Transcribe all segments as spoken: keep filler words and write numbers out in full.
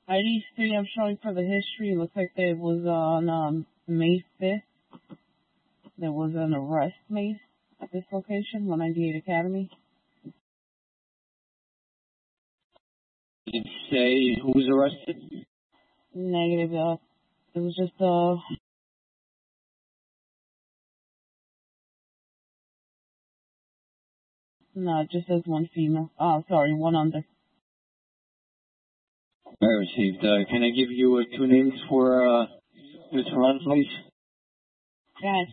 I D three I'm showing for the history. It looks like it was on um, May fifth. There was an arrest made at this location, one ninety-eight Academy. Did it say who was arrested? Negative. Uh, it was just uh. No, it just says one female. Oh, sorry, one under. I received. Uh, can I give you uh, two names for uh, Miss Ron, please? Guys.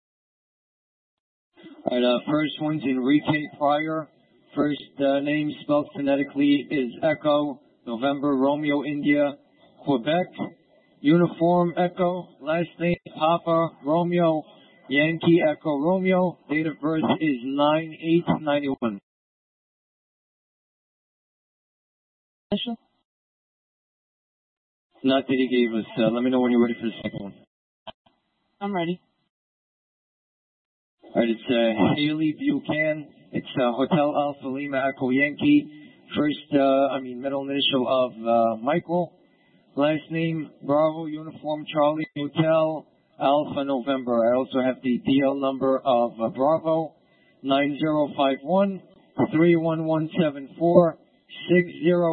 All right. Uh, first one's Enrique Pryor. First uh, name spelled phonetically is Echo November Romeo India Quebec. Uniform Echo. Last name Papa Romeo Yankee Echo Romeo. Date of birth is nine eight ninety-one. Initial? Not that he gave us. Uh, let me know when you're ready for the second one. I'm ready. All right, it's uh, Haley Buchanan. It's uh, Hotel Alpha Lima Echo Yankee. First, uh, I mean, middle initial of uh, Michael. Last name Bravo Uniform Charlie Hotel Alpha November. I also have the D L number of uh, Bravo nine zero five one three one one seven four six zero.